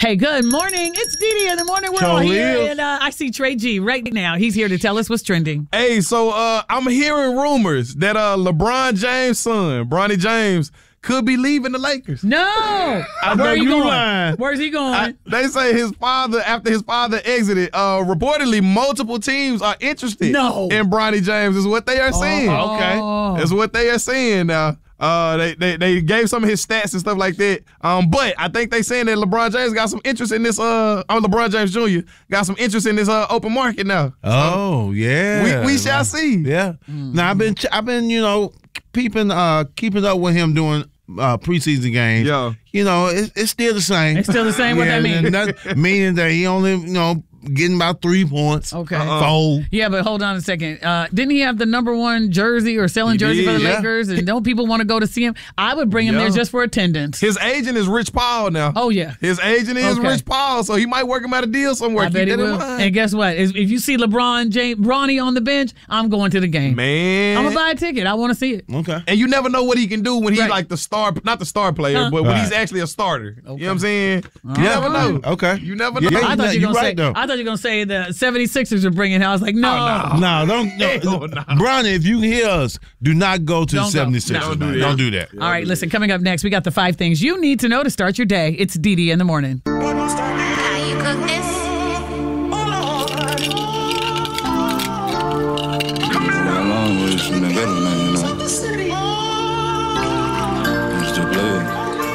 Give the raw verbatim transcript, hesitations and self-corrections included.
Hey, good morning. It's Dee Dee in the morning. We're Sure all here. is. And uh, I see Trey G right now. He's here to tell us what's trending. Hey, so uh, I'm hearing rumors that uh, LeBron James' son, Bronny James, could be leaving the Lakers. No. I Where know are you you going? lying. Where's he going? I, they say his father, after his father exited, uh, reportedly multiple teams are interested No. in Bronny James, is what they are saying. Oh. Okay. Is what they are saying now. Uh, they, they they gave some of his stats and stuff like that. Um, but I think they saying that LeBron James got some interest in this. Uh, oh, LeBron James Junior got some interest in this uh open market now. Oh, yeah. We we shall see. Yeah. Now I've been I've been, you know, peeping uh keeping up with him doing uh preseason games. Yeah. You know, it's, it's still the same. It's still the same? What that mean? that- meaning that he only, you know, getting about three points. Okay. Uh-uh. Four. Yeah, but hold on a second. Uh, didn't he have the number one jersey or selling He jersey for the did, yeah. Lakers? And don't people want to go to see him? I would bring him Yeah. there just for attendance. His agent is Rich Paul now. Oh, yeah. His agent is Okay. Rich Paul, so he might work him out a deal somewhere. I Keep bet he that in will. mind. And guess what? Is- If you see LeBron James, Bronny on the bench, I'm going to the game. Man. I'm going to buy a ticket. I want to see it. Okay. And you never know what he can do when he's Right. like the star, not the star player, Huh. but when Right. he's actually a starter. You know what I'm saying? You Yeah. never know. Okay. You never Yeah, know. I thought you you're were going right, to say. though. I thought you were going to say the seventy-sixers are bringing him. I was like, no. Oh, No, don't. No, Hell no. Bronny, if you hear us, do not go to Don't the go. seventy-sixers. Don't do man. that. Don't do that. All right, listen, coming up next, we got the five things you need to know to start your day. It's Dee Dee in the morning.